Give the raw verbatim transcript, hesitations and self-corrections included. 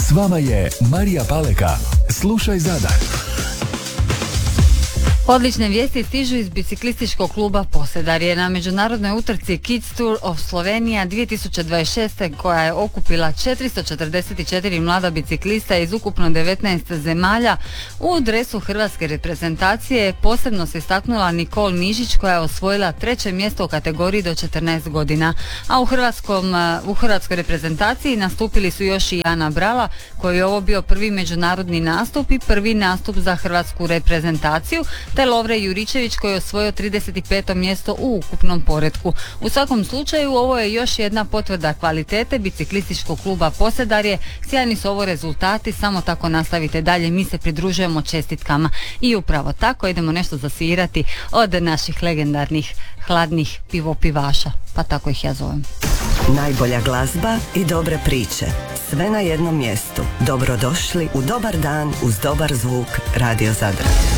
S vama je Marija Paleka. Slušaj Zadar. Odlične vijesti stižu iz biciklističkog kluba Posedarje na međunarodnoj utrci Kids Tour of Slovenija dvije tisuće dvadeset šeste koja je okupila četiristo četrdeset četiri mlada biciklista iz ukupno devetnaest zemalja. U dresu hrvatske reprezentacije posebno se istaknula Nikol Nižić koja je osvojila treće mjesto u kategoriji do četrnaest godina. A u, hrvatskom, u hrvatskoj reprezentaciji nastupili su još i Ana Brala koji je ovo bio prvi međunarodni nastup i prvi nastup za hrvatsku reprezentaciju, te Lovre Juričević koji je osvojio trideset peto mjesto u ukupnom poretku. U svakom slučaju ovo je još jedna potvrda kvalitete biciklističkog kluba Posedarje. Sjajni su ovo rezultati, samo tako nastavite dalje, mi se pridružujemo čestitkama. I upravo tako idemo nešto zasvirati od naših legendarnih hladnih pivopivaša, pa tako ih ja zovem. Najbolja glazba i dobre priče, sve na jednom mjestu. Dobrodošli u dobar dan uz dobar zvuk Radio Zadra.